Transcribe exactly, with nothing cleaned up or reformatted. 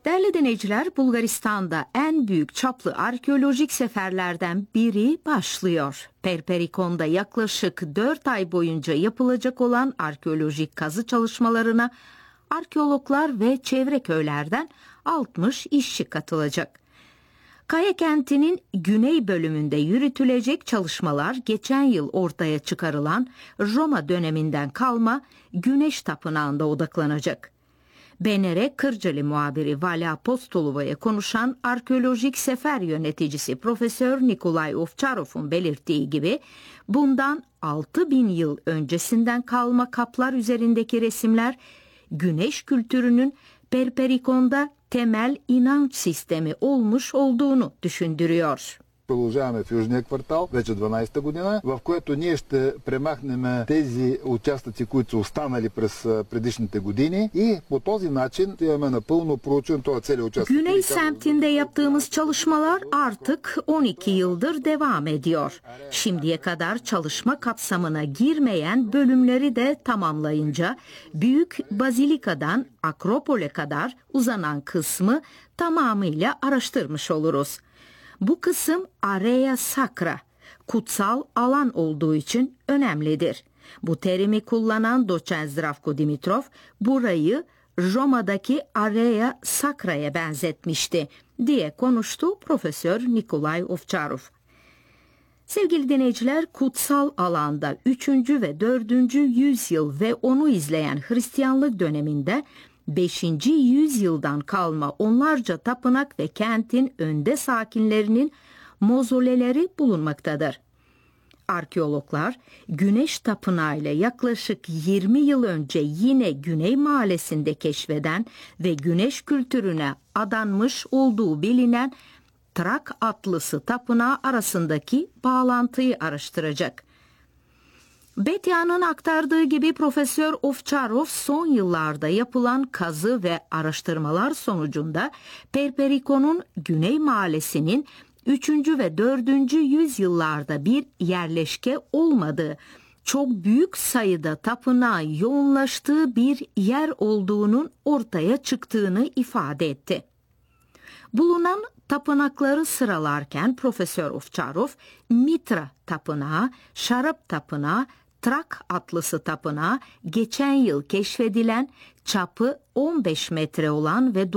Değerli dinleyiciler, Bulgaristan'da en büyük çaplı arkeolojik seferlerden biri başlıyor. Perperikon'da yaklaşık dört ay boyunca yapılacak olan arkeolojik kazı çalışmalarına arkeologlar ve çevre köylerden altmış işçi katılacak. Kaya kentinin güney bölümünde yürütülecek çalışmalar geçen yıl ortaya çıkarılan Roma döneminden kalma Güneş Tapınağı'nda odaklanacak. B N R Kırcalı muhabiri Vali Apostolova'ya konuşan arkeolojik sefer yöneticisi Profesör Nikolay Ovçarov'un belirttiği gibi bundan altı bin yıl öncesinden kalma kaplar üzerindeki resimler güneş kültürünün Perperikon'da temel inanç sistemi olmuş olduğunu düşündürüyor. Продължаваме в Южния квартал, вече дванадесета година, в което ние ще премахнем тези участъци, които са останали през предишните години и по този начин имаме напълно проучен този целият участък. Güney semtinde yaptığımız çalışmalar artık on iki yıldır devam ediyor. Şimdiye kadar çalışma kapsamına girmeyen bölümleri de tamamlayınca Büyük Bazilika'dan Akropol'e kadar uzanan kısmı tamamıyla araştırmış oluruz. Bu kısım Area Sacra, kutsal alan olduğu için önemlidir. Bu terimi kullanan doçent Zdravko Dimitrov burayı Roma'daki Area Sacra'ya benzetmişti diye konuştu Profesör Nikolay Ovçarov. Sevgili dinleyiciler, kutsal alanda üçüncü ve dördüncü yüzyıl ve onu izleyen Hristiyanlık döneminde beşinci yüzyıldan kalma onlarca tapınak ve kentin önde sakinlerinin mozoleleri bulunmaktadır. Arkeologlar Güneş Tapınağı ile yaklaşık yirmi yıl önce yine Güney Mahallesi'nde keşfeden ve güneş kültürüne adanmış olduğu bilinen Trak Atlısı Tapınağı arasındaki bağlantıyı araştıracak. Betia'nın aktardığı gibi Profesör Ovçarov son yıllarda yapılan kazı ve araştırmalar sonucunda Perperikon'un Güney Mahallesi'nin üçüncü ve dördüncü yüzyıllarda bir yerleşke olmadığı, çok büyük sayıda tapınağın yoğunlaştığı bir yer olduğunun ortaya çıktığını ifade etti. Bulunan tapınakları sıralarken Profesör Ovçarov, Mitra Tapınağı, Şarap Tapınağı, Trak Atlısı Tapınağı, geçen yıl keşfedilen çapı on beş metre olan ve